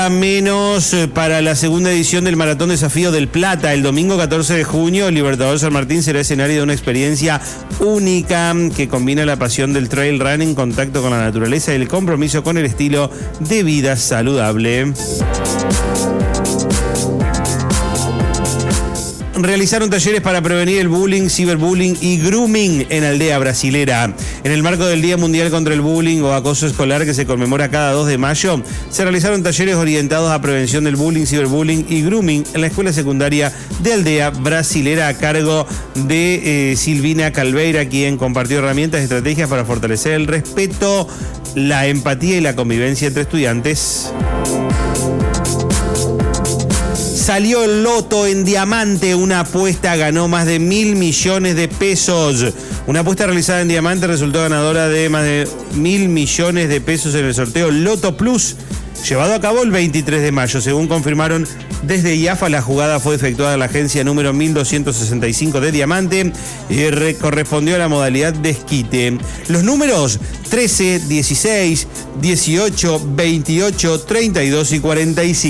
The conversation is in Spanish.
Menos para la segunda edición del Maratón Desafío del Plata. El domingo 14 de junio, el Libertador San Martín será escenario de una experiencia única que combina la pasión del trail running, contacto con la naturaleza y el compromiso con el estilo de vida saludable. Realizaron talleres para prevenir el bullying, ciberbullying y grooming en Aldea Brasilera. En el marco del Día Mundial contra el Bullying o Acoso Escolar, que se conmemora cada 2 de mayo, se realizaron talleres orientados a prevención del bullying, ciberbullying y grooming en la escuela secundaria de Aldea Brasilera, a cargo de Silvina Calveira, quien compartió herramientas y estrategias para fortalecer el respeto, la empatía y la convivencia entre estudiantes. Salió el loto en diamante, una apuesta ganó más de 1.000 millones de pesos. Una apuesta realizada en diamante resultó ganadora de más de 1.000 millones de pesos en el sorteo Loto Plus, llevado a cabo el 23 de mayo. Según confirmaron desde IAFA, la jugada fue efectuada en la agencia número 1265 de Diamante y correspondió a la modalidad desquite. Los números 13, 16, 18, 28, 32 y 45.